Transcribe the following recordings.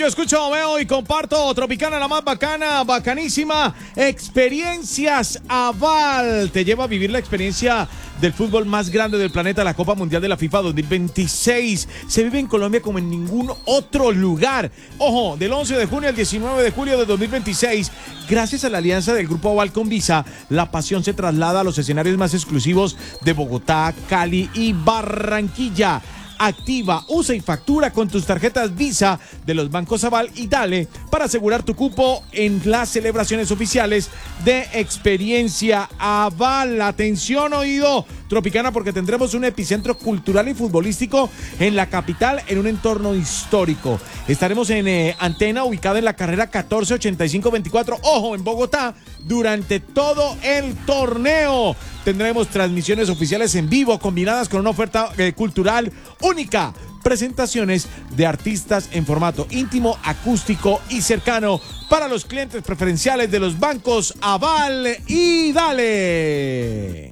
yo escucho, veo y comparto Tropicana, la más bacana, bacanísima. Experiencias Aval te lleva a vivir la experiencia del fútbol más grande del planeta, la Copa Mundial de la FIFA 2026. Se vive en Colombia como en ningún otro lugar. Ojo, del 11 de junio al 19 de julio de 2026, gracias a la alianza del Grupo Aval con Visa, la pasión se traslada a los escenarios más exclusivos de Bogotá, Cali y Barranquilla. Activa, usa y factura con tus tarjetas Visa de los bancos Aval y dale para asegurar tu cupo en las celebraciones oficiales de Experiencia Aval. Atención, oído Tropicana, porque tendremos un epicentro cultural y futbolístico en la capital, en un entorno histórico. Estaremos en antena ubicada en la carrera 148524, ojo, en Bogotá, durante todo el torneo. Tendremos transmisiones oficiales en vivo combinadas con una oferta cultural única. Presentaciones de artistas en formato íntimo, acústico y cercano para los clientes preferenciales de los bancos Aval y dale.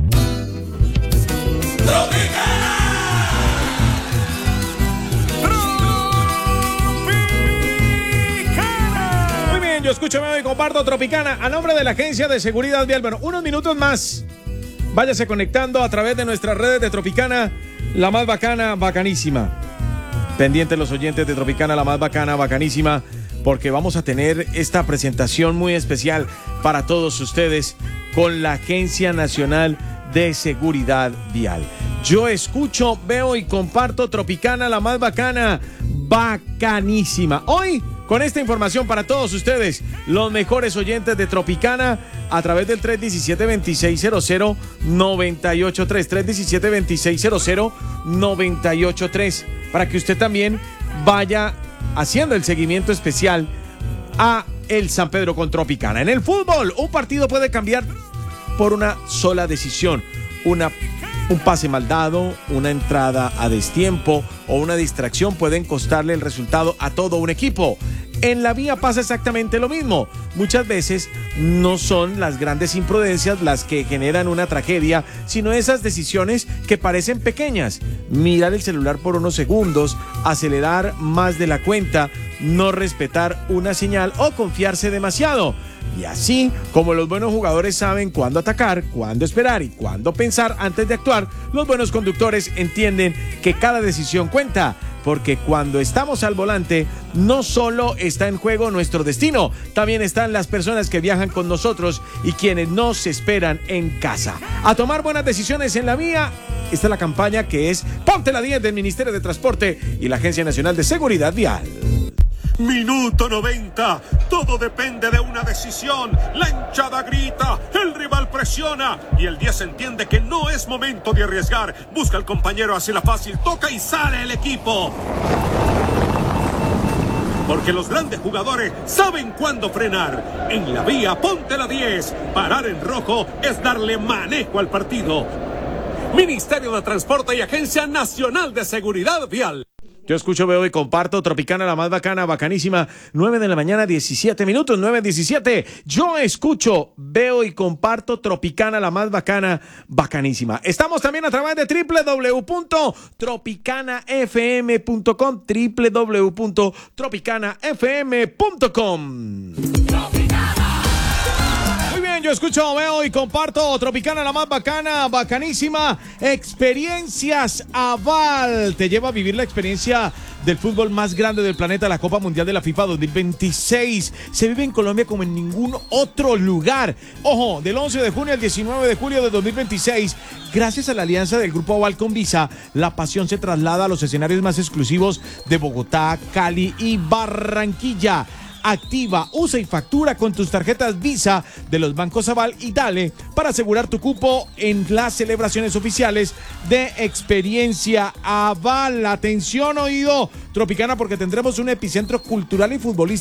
Muy bien, yo escucho, me y comparto Tropicana a nombre de la Agencia de Seguridad Vial. Bueno, unos minutos más. Váyase conectando a través de nuestras redes de Tropicana, la más bacana, bacanísima. Pendientes los oyentes de Tropicana, la más bacana, bacanísima, porque vamos a tener esta presentación muy especial para todos ustedes con la Agencia Nacional de Seguridad Vial. Yo escucho, veo y comparto Tropicana, la más bacana, bacanísima. Hoy, con esta información para todos ustedes, los mejores oyentes de Tropicana, a través del 317-2600-983, 317-2600-983, para que usted también vaya haciendo el seguimiento especial a el San Pedro con Tropicana. En el fútbol, un partido puede cambiar por una sola decisión, un pase mal dado, una entrada a destiempo o una distracción pueden costarle el resultado a todo un equipo. En la vía pasa exactamente lo mismo. Muchas veces no son las grandes imprudencias las que generan una tragedia, sino esas decisiones que parecen pequeñas. Mirar el celular por unos segundos, acelerar más de la cuenta, no respetar una señal o confiarse demasiado. Y así como los buenos jugadores saben cuándo atacar, cuándo esperar y cuándo pensar antes de actuar, los buenos conductores entienden que cada decisión cuenta. Porque cuando estamos al volante, no solo está en juego nuestro destino, también están las personas que viajan con nosotros y quienes nos esperan en casa. A tomar buenas decisiones en la vía. Esta es la campaña que es Ponte la 10 del Ministerio de Transporte y la Agencia Nacional de Seguridad Vial. Minuto 90, todo depende de una decisión. La hinchada grita, el rival presiona y el 10 entiende que no es momento de arriesgar. Busca al compañero, hace la fácil, toca y sale el equipo. Porque los grandes jugadores saben cuándo frenar. En la vía, ponte la 10. Parar en rojo es darle manejo al partido. Ministerio de Transporte y Agencia Nacional de Seguridad Vial. Yo escucho, veo y comparto Tropicana, la más bacana, bacanísima. 9 de la mañana, 17 minutos, 9:17. Yo escucho, veo y comparto Tropicana, la más bacana, bacanísima. Estamos también a través de www.tropicanafm.com, www.tropicanafm.com. Yo escucho, veo y comparto Tropicana, la más bacana, bacanísima. Experiencias Aval te lleva a vivir la experiencia del fútbol más grande del planeta, la Copa Mundial de la FIFA 2026. Se vive en Colombia como en ningún otro lugar. Ojo, del 11 de junio al 19 de julio de 2026, gracias a la alianza del Grupo Aval con Visa, la pasión se traslada a los escenarios más exclusivos de Bogotá, Cali y Barranquilla. Activa, usa y factura con tus tarjetas Visa de los bancos Aval y dale para asegurar tu cupo en las celebraciones oficiales de Experiencia Aval. Atención, oído Tropicana, porque tendremos un epicentro cultural y futbolístico